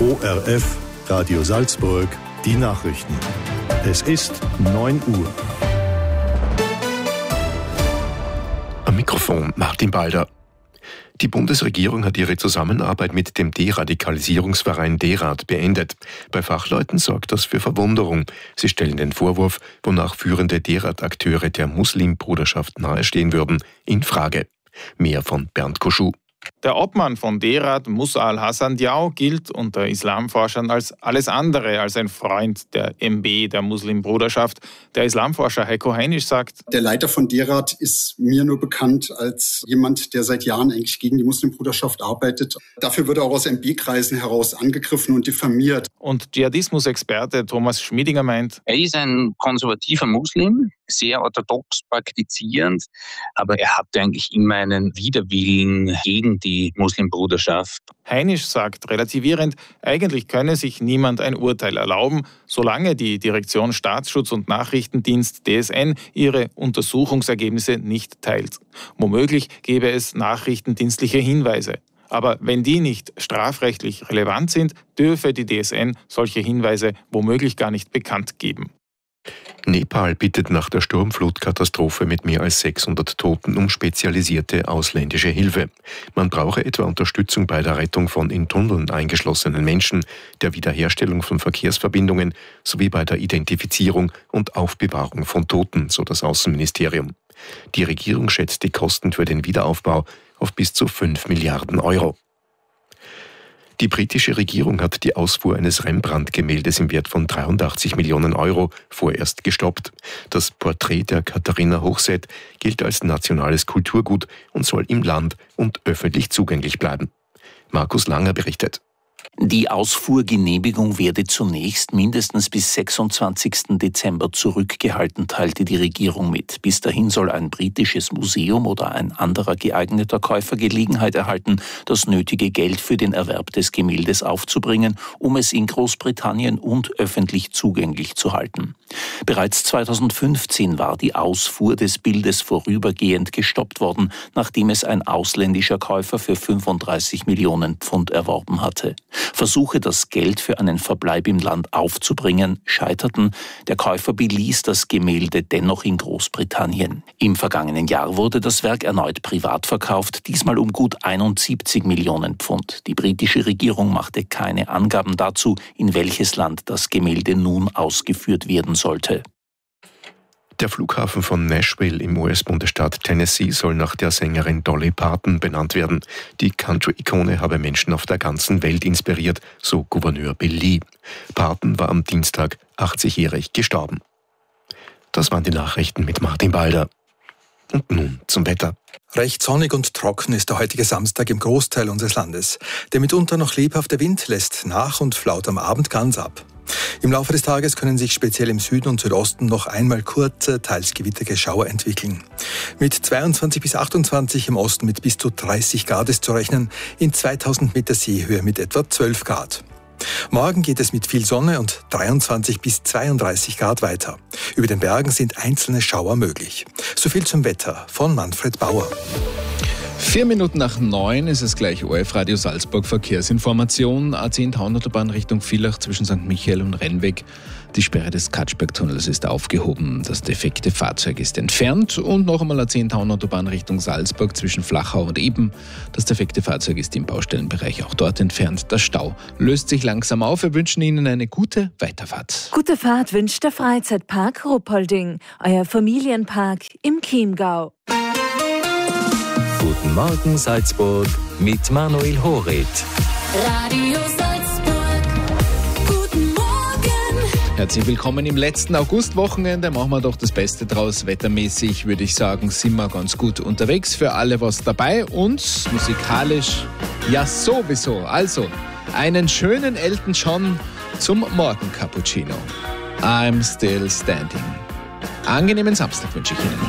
ORF, Radio Salzburg, die Nachrichten. Es ist 9 Uhr. Am Mikrofon Martin Balder. Die Bundesregierung hat ihre Zusammenarbeit mit dem Deradikalisierungsverein DERAD beendet. Bei Fachleuten sorgt das für Verwunderung. Sie stellen den Vorwurf, wonach führende DERAD-Akteure der Muslimbruderschaft nahestehen würden, in Frage. Mehr von Bernd Koschuh. Der Obmann von DERAD, Musa al-Hassan Diaw, gilt unter Islamforschern als alles andere als ein Freund der MB, der Muslimbruderschaft. Der Islamforscher Heiko Heinisch sagt: Der Leiter von DERAD ist mir nur bekannt als jemand, der seit Jahren eigentlich gegen die Muslimbruderschaft arbeitet. Dafür wird er auch aus MB-Kreisen heraus angegriffen und diffamiert. Und Dschihadismus-Experte Thomas Schmiedinger meint: Er ist ein konservativer Muslim, sehr orthodox praktizierend, aber er hatte eigentlich immer einen Widerwillen gegen die Muslimbruderschaft. Heinisch sagt relativierend, eigentlich könne sich niemand ein Urteil erlauben, solange die Direktion Staatsschutz und Nachrichtendienst DSN ihre Untersuchungsergebnisse nicht teilt. Womöglich gäbe es nachrichtendienstliche Hinweise. Aber wenn die nicht strafrechtlich relevant sind, dürfe die DSN solche Hinweise womöglich gar nicht bekannt geben. Nepal bittet nach der Sturmflutkatastrophe mit mehr als 600 Toten um spezialisierte ausländische Hilfe. Man brauche etwa Unterstützung bei der Rettung von in Tunneln eingeschlossenen Menschen, der Wiederherstellung von Verkehrsverbindungen sowie bei der Identifizierung und Aufbewahrung von Toten, so das Außenministerium. Die Regierung schätzt die Kosten für den Wiederaufbau auf bis zu 5 Milliarden Euro. Die britische Regierung hat die Ausfuhr eines Rembrandt-Gemäldes im Wert von 83 Millionen Euro vorerst gestoppt. Das Porträt der Katharina Hochseth gilt als nationales Kulturgut und soll im Land und öffentlich zugänglich bleiben. Markus Langer berichtet. Die Ausfuhrgenehmigung werde zunächst mindestens bis 26. Dezember zurückgehalten, teilte die Regierung mit. Bis dahin soll ein britisches Museum oder ein anderer geeigneter Käufer Gelegenheit erhalten, das nötige Geld für den Erwerb des Gemäldes aufzubringen, um es in Großbritannien und öffentlich zugänglich zu halten. Bereits 2015 war die Ausfuhr des Bildes vorübergehend gestoppt worden, nachdem es ein ausländischer Käufer für 35 Millionen Pfund erworben hatte. Versuche, das Geld für einen Verbleib im Land aufzubringen, scheiterten. Der Käufer beließ das Gemälde dennoch in Großbritannien. Im vergangenen Jahr wurde das Werk erneut privat verkauft, diesmal um gut 71 Millionen Pfund. Die britische Regierung machte keine Angaben dazu, in welches Land das Gemälde nun ausgeführt werden sollte. Der Flughafen von Nashville im US-Bundesstaat Tennessee soll nach der Sängerin Dolly Parton benannt werden. Die Country-Ikone habe Menschen auf der ganzen Welt inspiriert, so Gouverneur Bill Lee. Parton war am Dienstag 80-jährig gestorben. Das waren die Nachrichten mit Martin Balder. Und nun zum Wetter. Recht sonnig und trocken ist der heutige Samstag im Großteil unseres Landes. Der mitunter noch lebhafte Wind lässt nach und flaut am Abend ganz ab. Im Laufe des Tages können sich speziell im Süden und Südosten noch einmal kurze, teils gewittrige Schauer entwickeln. Mit 22 bis 28 im Osten mit bis zu 30 Grad ist zu rechnen, in 2000 Meter Seehöhe mit etwa 12 Grad. Morgen geht es mit viel Sonne und 23 bis 32 Grad weiter. Über den Bergen sind einzelne Schauer möglich. So viel zum Wetter von Manfred Bauer. 4 Minuten nach 9 ist es gleich ORF Radio Salzburg Verkehrsinformation. A10 Autobahn Richtung Villach zwischen St. Michael und Rennweg. Die Sperre des Katschbergtunnels ist aufgehoben. Das defekte Fahrzeug ist entfernt. Und noch einmal A10 Autobahn Richtung Salzburg zwischen Flachau und Eben. Das defekte Fahrzeug ist im Baustellenbereich auch dort entfernt. Der Stau löst sich langsam auf. Wir wünschen Ihnen eine gute Weiterfahrt. Gute Fahrt wünscht der Freizeitpark Ruppolding. Euer Familienpark im Chiemgau. Guten Morgen Salzburg mit Manuel Horit. Radio Salzburg, guten Morgen. Herzlich willkommen im letzten Augustwochenende. Machen wir doch das Beste draus. Wettermäßig würde ich sagen, sind wir ganz gut unterwegs. Für alle was dabei und musikalisch ja sowieso. Also einen schönen Elton John zum Morgen-Cappuccino. I'm still standing. Angenehmen Samstag wünsche ich Ihnen.